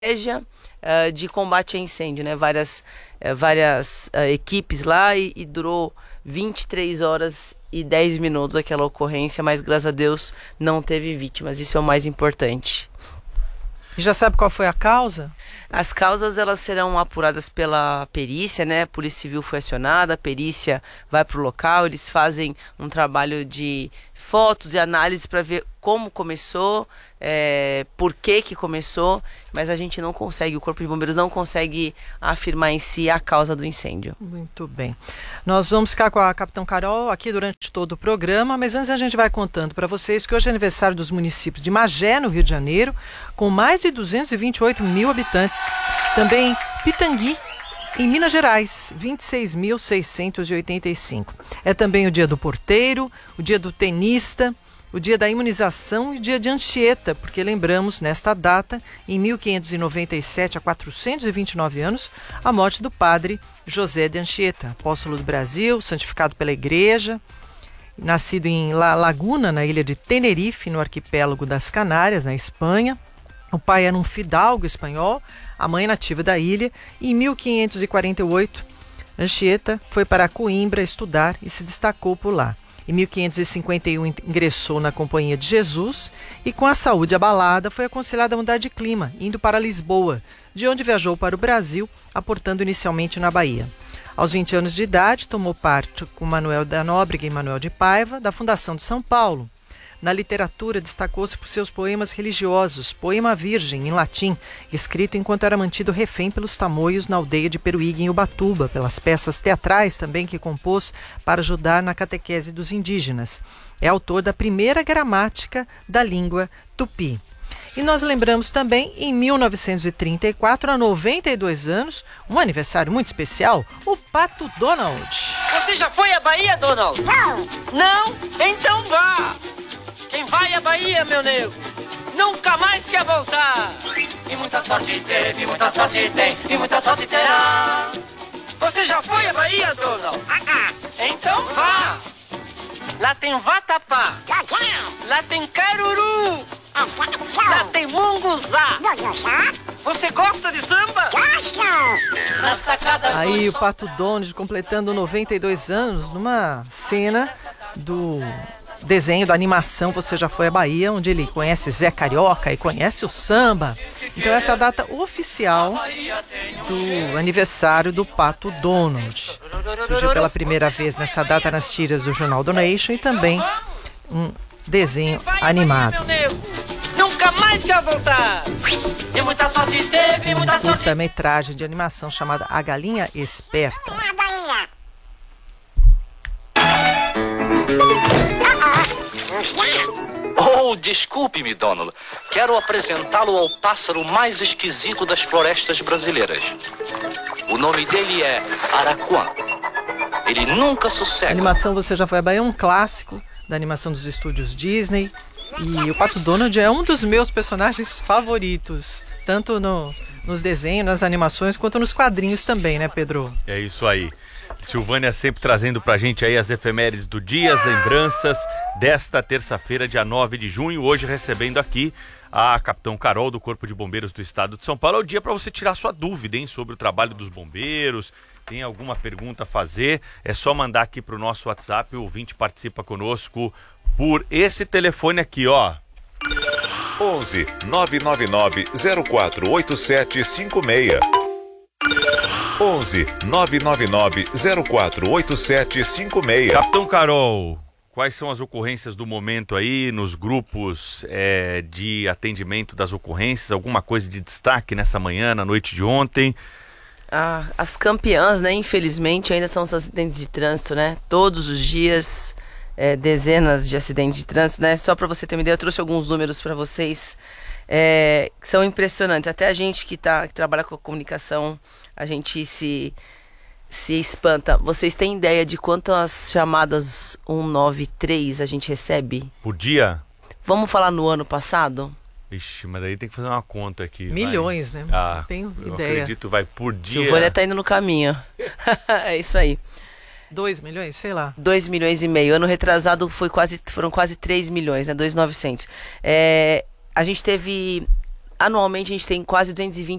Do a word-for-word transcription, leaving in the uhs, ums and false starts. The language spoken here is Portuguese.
estratégia uh, de combate a incêndio, né? Várias, uh, várias uh, equipes lá e, e durou vinte e três horas e dez minutos aquela ocorrência, mas graças a Deus não teve vítimas, isso é o mais importante. E já sabe qual foi a causa? As causas elas serão apuradas pela perícia, né? A Polícia Civil foi acionada, a perícia vai para o local, eles fazem um trabalho de fotos e análise para ver como começou, é, por que que começou, mas a gente não consegue, o Corpo de Bombeiros não consegue afirmar em si a causa do incêndio. Muito bem. Nós vamos ficar com a Capitão Carol aqui durante todo o programa, mas antes a gente vai contando para vocês que hoje é aniversário dos municípios de Magé, no Rio de Janeiro, com mais de duzentos e vinte e oito mil habitantes. Também Pitangui, em Minas Gerais, vinte e seis mil seiscentos e oitenta e cinco. É também o dia do porteiro, o dia do tenista, o dia da imunização e o dia de Anchieta, porque lembramos, nesta data, em mil quinhentos e noventa e sete, há quatrocentos e vinte e nove anos, a morte do padre José de Anchieta, apóstolo do Brasil, santificado pela Igreja, nascido em La Laguna, na ilha de Tenerife, no arquipélago das Canárias, na Espanha. O pai era um fidalgo espanhol, a mãe nativa da ilha, e em mil quinhentos e quarenta e oito, Anchieta foi para Coimbra estudar e se destacou por lá. Em mil quinhentos e cinquenta e um ingressou na Companhia de Jesus e, com a saúde abalada, foi aconselhado a mudar de clima, indo para Lisboa, de onde viajou para o Brasil, aportando inicialmente na Bahia. Aos vinte anos de idade, tomou parte com Manuel da Nóbrega e Manuel de Paiva da fundação de São Paulo. Na literatura, destacou-se por seus poemas religiosos, Poema Virgem, em latim, escrito enquanto era mantido refém pelos tamoios na aldeia de Peruígue, em Ubatuba, pelas peças teatrais também que compôs para ajudar na catequese dos indígenas. É autor da primeira gramática da língua tupi. E nós lembramos também, em mil novecentos e trinta e quatro, há noventa e dois anos, um aniversário muito especial, o Pato Donald. Você já foi à Bahia, Donald? Não! Não? Então vá! Quem vai à Bahia, meu nego, nunca mais quer voltar. E muita sorte teve, muita sorte tem, e muita sorte terá. Você já foi à Bahia, Donald? Ah, Então vá! Lá tem vatapá, ah. Tchau, lá tem caruru, tchau. Tchau. lá tem munguzá. Não, não, já? Você gosta de samba? Gosto! Na sacada Aí do o Pato Donald completando noventa e dois anos numa cena do desenho, da animação Você Já Foi à Bahia, onde ele conhece Zé Carioca e conhece o samba. Então essa é a data oficial do aniversário do Pato Donald. Surgiu pela primeira vez nessa data nas tiras do jornal The Nation e também um desenho animado. Nunca mais quer voltar. E muita sorte teve, muita sorte. Curta-metragem de animação chamada A Galinha Esperta. É a Bahia. Oh, desculpe-me, Donald. Quero apresentá-lo ao pássaro mais esquisito das florestas brasileiras. O nome dele é Araquã. Ele nunca A sossega. animação Você Já Foi à Bahia é um clássico da animação dos estúdios Disney. E o Pato Donald é um dos meus personagens favoritos, tanto no, nos desenhos, nas animações, quanto nos quadrinhos também, né, Pedro? É isso aí. Silvânia sempre trazendo pra gente aí as efemérides do dia, as lembranças desta terça-feira, dia nove de junho. Hoje recebendo aqui a Capitão Carol do Corpo de Bombeiros do Estado de São Paulo. É o dia para você tirar sua dúvida, hein, sobre o trabalho dos bombeiros. Tem alguma pergunta a fazer? É só mandar aqui pro nosso WhatsApp. O ouvinte participa conosco por esse telefone aqui, ó. onze nove nove nove zero quatro oito sete cinco seis. onze nove nove nove zero quatro oito sete cinco seis. Capitão Carol, quais são as ocorrências do momento aí nos grupos é, de atendimento das ocorrências? Alguma coisa de destaque nessa manhã, na noite de ontem? Ah, as campeãs, né, infelizmente, ainda são os acidentes de trânsito, né? Todos os dias, é, dezenas de acidentes de trânsito, né? Só para você ter uma ideia, eu trouxe alguns números para vocês é, que são impressionantes. Até a gente que, tá, que trabalha com a comunicação, a gente se, se espanta. Vocês têm ideia de quantas chamadas cento e noventa e três a gente recebe? Por dia? Vamos falar no ano passado? Ixi, mas aí tem que fazer uma conta aqui. Milhões, vai. né? Ah, Não tenho eu ideia. acredito, vai por dia. Silvânia tá indo no caminho. É isso aí. Dois milhões, sei lá. Dois milhões e meio. Ano retrasado foi quase, foram quase três milhões, né? Dois mil e novecentos. É, a gente teve anualmente a gente tem quase duzentos e vinte